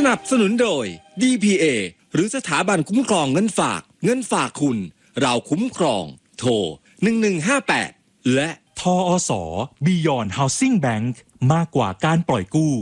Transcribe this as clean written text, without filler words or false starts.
นับสนุนโดย DPA หรือสถาบันคุ้มครองเงินฝากคุณเราคุ้มครองโทร1158และทอส Beyond Housing Bank มากกว่าการปล่อยกู้